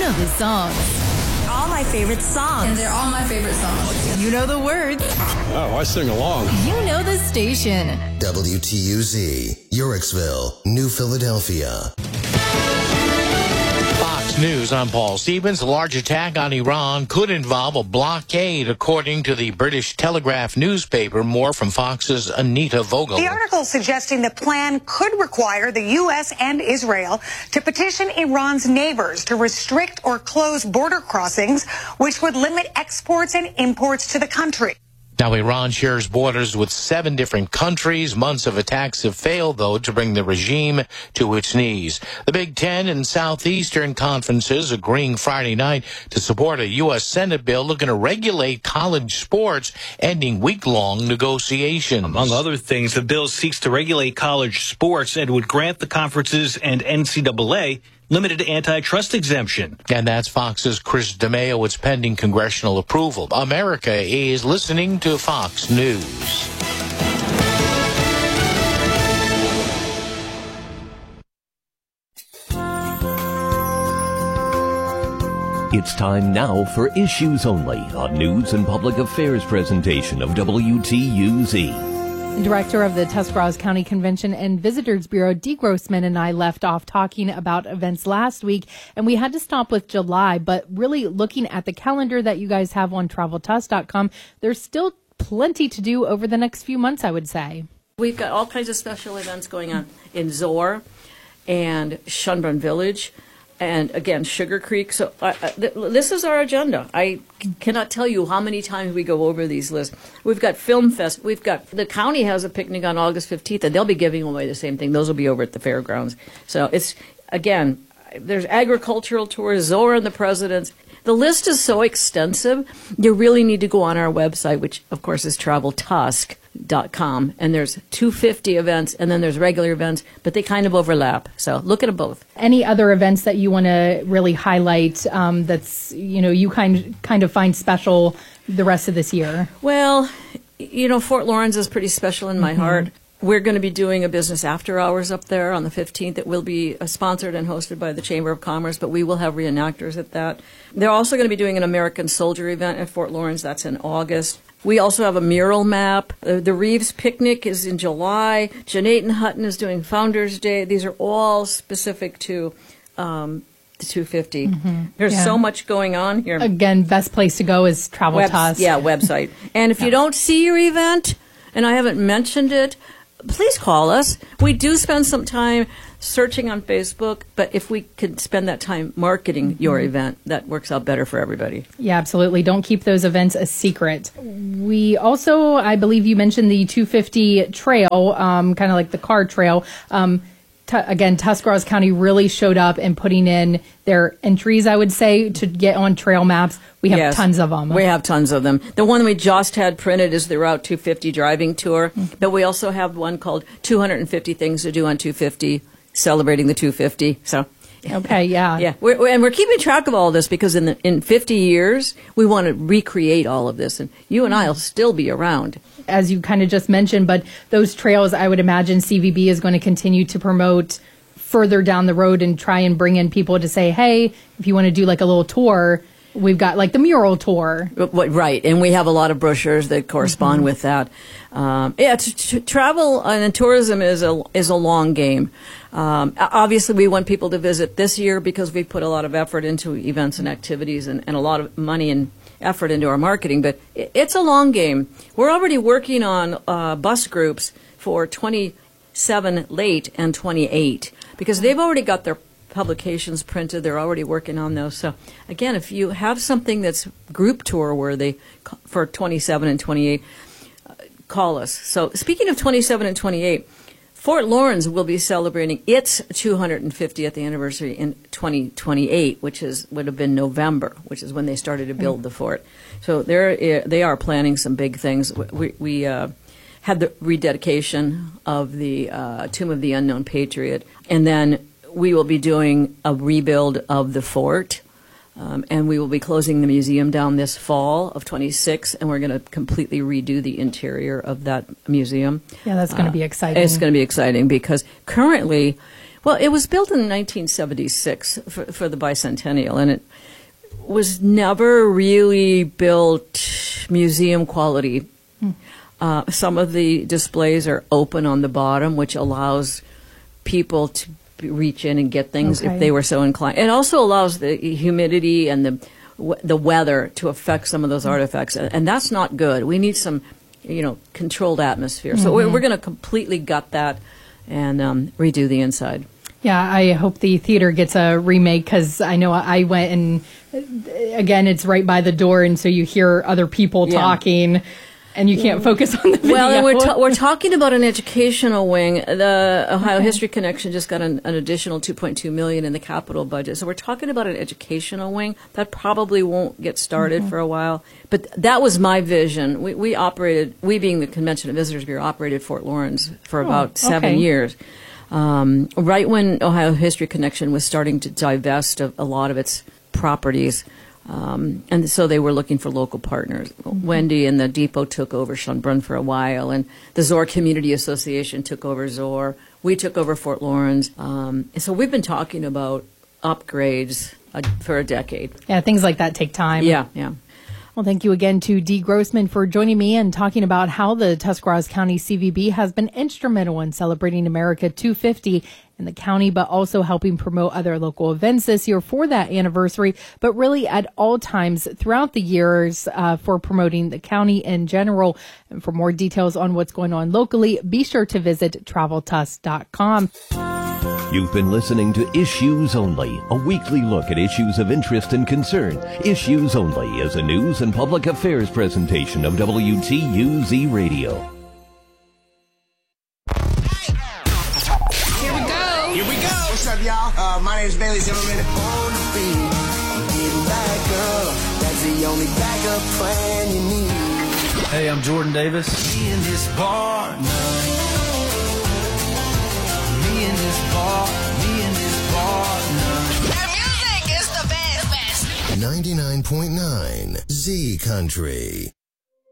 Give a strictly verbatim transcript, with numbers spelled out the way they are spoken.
know the songs. All my favorite songs. And they're all my favorite songs. You know the words. Oh, I sing along. You know the station. W T U Z, Yorksville, New Philadelphia. Fox News, I'm Paul Stevens. A large attack on Iran could involve a blockade, according to the British Telegraph newspaper. More from Fox's Anita Vogel. The article suggesting the plan could require the U S and Israel to petition Iran's neighbors to restrict or close border crossings, which would limit exports and imports to the country. Now, Iran shares borders with seven different countries. Months of attacks have failed, though, to bring the regime to its knees. The Big Ten and Southeastern conferences agreeing Friday night to support a U S Senate bill looking to regulate college sports, ending week-long negotiations. Among other things, the bill seeks to regulate college sports and would grant the conferences and N C double A limited antitrust exemption. And that's Fox's Chris DeMeo. It's pending congressional approval. America is listening to Fox News. It's time now for Issues Only, a news and public affairs presentation of W T U Z. Director of the Tuscarawas County Convention and Visitors Bureau, Dee Grossman, and I left off talking about events last week, and we had to stop with July. But really looking at the calendar that you guys have on travel tuss dot com, there's still plenty to do over the next few months, I would say. We've got all kinds of special events going on in Zoar and Schönbrunn Village. And again, Sugar Creek. So uh, th- this is our agenda. I c- cannot tell you how many times we go over these lists. We've got Film Fest. We've got the county has a picnic on August fifteenth, and they'll be giving away the same thing. Those will be over at the fairgrounds. So it's, again, there's agricultural tours, Zoar and the Presidents. The list is so extensive, you really need to go on our website, which, of course, is travel tusk dot com. And there's two hundred fifty events, and then there's regular events, but they kind of overlap. So look at them both. Any other events that you want to really highlight um, that's, you know, you kind, kind of find special the rest of this year? Well, you know, Fort Lawrence is pretty special in my Mm-hmm. heart. We're going to be doing a business after hours up there on the fifteenth. It will be uh, sponsored and hosted by the Chamber of Commerce, but we will have reenactors at that. They're also going to be doing an American Soldier event at Fort Lawrence. That's in August. We also have a mural map. Uh, the Reeves Picnic is in July. Jeanette Hutton is doing Founders Day. These are all specific to um, the two fifty. Mm-hmm. There's yeah. so much going on here. Again, best place to go is Travel Webs- Tusk. Yeah, website. And if yeah. you don't see your event, and I haven't mentioned it, please call us. We do spend some time searching on Facebook, but if we could spend that time marketing mm-hmm. your event, that works out better for everybody. Yeah, absolutely. Don't keep those events a secret. We also, I believe you mentioned the two fifty trail, um, kind of like the car trail. Um, t- again, Tuscarawas County really showed up and putting in their entries, I would say, to get on trail maps. We have yes, tons of them. We have tons of them. The one we just had printed is the Route two fifty driving tour, mm-hmm. but we also have one called two hundred fifty Things to Do on two fifty, celebrating the two fifty. So, okay, yeah. yeah. We're, we're, and we're keeping track of all this because in the, in fifty years, we want to recreate all of this, and you and I will still be around. As you kind of just mentioned, but those trails, I would imagine C V B is going to continue to promote further down the road and try and bring in people to say, hey, if you want to do like a little tour, we've got like the mural tour. Right, and we have a lot of brochures that correspond mm-hmm. with that. Um, yeah, t- t- travel and tourism is a is a long game. Um, obviously, we want people to visit this year because we put a lot of effort into events and activities and, and a lot of money and effort into our marketing. But it, it's a long game. We're already working on uh, bus groups for twenty-seven late and twenty-eight because they've already got their publications printed. They're already working on those. So again, if you have something that's group tour worthy for twenty-seven and twenty-eight, uh, call us. So speaking of twenty-seven and twenty-eight, Fort Lawrence will be celebrating its two hundred fiftieth anniversary in twenty twenty-eight, which is would have been November, which is when they started to build the fort. So they're they are planning some big things. We we uh, had the rededication of the uh, Tomb of the Unknown Patriot, and then we will be doing a rebuild of the fort, um, and we will be closing the museum down this fall of twenty-six, and we're going to completely redo the interior of that museum. Yeah, that's going to uh, be exciting. It's going to be exciting because currently Well, it was built in nineteen seventy-six for, for the bicentennial, and it was never really built museum quality. Hmm. Uh, some of the displays are open on the bottom, which allows people to reach in and get things Okay. if they were so inclined. It also allows the humidity and the w- the weather to affect some of those artifacts, and, and that's not good. We need some, you know, controlled atmosphere. So Mm-hmm. we're, we're going to completely gut that and um, redo the inside. Yeah, I hope the theater gets a remake because I know I went and, uh, again, it's right by the door, and so you hear other people Yeah. talking, and you can't focus on the video. Well, and we're, ta- we're talking about an educational wing. The Ohio Okay. History Connection just got an, an additional two point two million dollars in the capital budget. So we're talking about an educational wing. That probably won't get started Mm-hmm. for a while. But that was my vision. We, we operated, we being the Convention and Visitors Bureau, operated Fort Lawrence for about seven okay. years. Um, right when Ohio History Connection was starting to divest of a lot of its properties. Um, and so they were looking for local partners. Mm-hmm. Wendy and the Depot took over Schönbrunn for a while, and the Zoar Community Association took over Zoar. We took over Fort Lawrence. Um, and so we've been talking about upgrades uh, for a decade. Yeah, things like that take time. Yeah, yeah. Well, thank you again to Dee Grossman for joining me and talking about how the Tuscarawas County C V B has been instrumental in celebrating America two fifty in the county, but also helping promote other local events this year for that anniversary, but really at all times throughout the years uh, for promoting the county in general. And for more details on what's going on locally, be sure to visit travel tus dot com. You've been listening to Issues Only, a weekly look at issues of interest and concern. Issues Only is a news and public affairs presentation of W T U Z Radio. Here we go. Here we go. What's up, y'all? Uh, my name is Bailey Zimmerman. On the beat, getting back up. That's the only backup plan you need. Hey, I'm Jordan Davis. Me in this bar now. Me in this bar. Me in this bar now. The music is the best. ninety-nine point nine Z Country.